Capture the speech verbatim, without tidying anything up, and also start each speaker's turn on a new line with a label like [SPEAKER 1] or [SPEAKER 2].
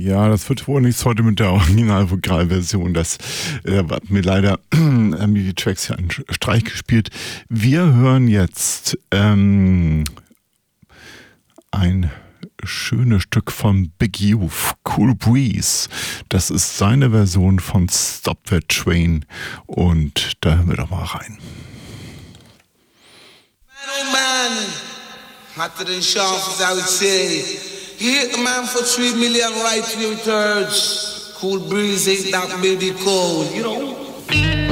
[SPEAKER 1] Ja, das wird wohl nichts heute mit der Original-Vokalversion. Das äh, hat mir leider haben die Tracks ja einen Streich gespielt. Wir hören jetzt ähm, ein schönes Stück von Big Youth, Cool Breeze. Das ist seine Version von Stop That Train und da hören wir doch mal rein.
[SPEAKER 2] Man, oh man, hotter than sharp, as I would say. You hit the man for three million right three thirds. Cool breeze ain't that baby cold, you know.